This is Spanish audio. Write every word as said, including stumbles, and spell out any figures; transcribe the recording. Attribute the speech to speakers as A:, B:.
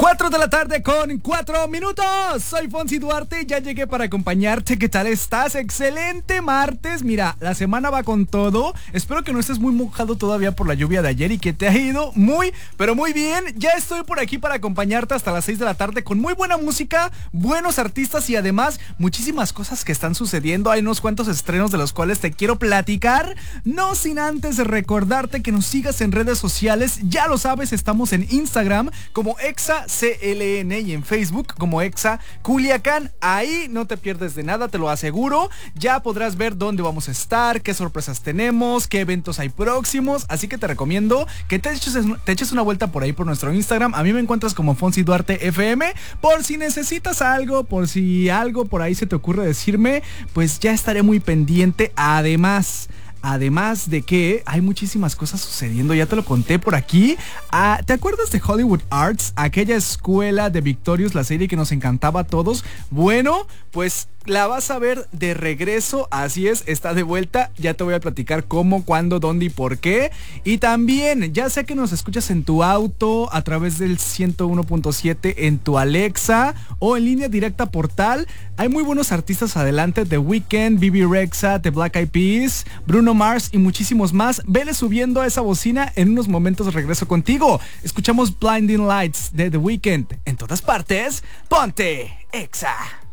A: cuatro de la tarde con cuatro minutos. Soy Fonsi Duarte, ya llegué para acompañarte. ¿Qué tal estás? Excelente martes. Mira, la semana va con todo. Espero que no estés muy mojado todavía por la lluvia de ayer y que te ha ido muy, pero muy bien. Ya estoy por aquí para acompañarte hasta las seis de la tarde con muy buena música, buenos artistas y además muchísimas cosas que están sucediendo. Hay unos cuantos estrenos de los cuales te quiero platicar. No sin antes recordarte que nos sigas en redes sociales. Ya lo sabes, estamos en Instagram como Exa C L N y en Facebook como Exa Culiacán. Ahí no te pierdes de nada, te lo aseguro. Ya podrás ver dónde vamos a estar, qué sorpresas tenemos, qué eventos hay próximos. Así que te recomiendo que te eches, te eches una vuelta por ahí por nuestro Instagram. A mí me encuentras como Fonsi Duarte F M. Por si necesitas algo, por si algo por ahí se te ocurre decirme, pues ya estaré muy pendiente. Además... Además de que hay muchísimas cosas sucediendo, ya te lo conté por aquí. Ah, ¿te acuerdas de Hollywood Arts? Aquella escuela de Victorious, la serie que nos encantaba a todos. Bueno, pues la vas a ver de regreso, así es, está de vuelta. Ya te voy a platicar cómo, cuándo, dónde y por qué. Y también, ya sé que nos escuchas en tu auto, a través del ciento uno punto siete, en tu Alexa o en línea directa Portal. Hay muy buenos artistas adelante, The Weeknd, B B Rexha, The Black Eyed Peas, Bruno Mars y muchísimos más. Vele subiendo a esa bocina, en unos momentos regreso contigo. Escuchamos Blinding Lights de The Weeknd. En todas partes, ponte Exa.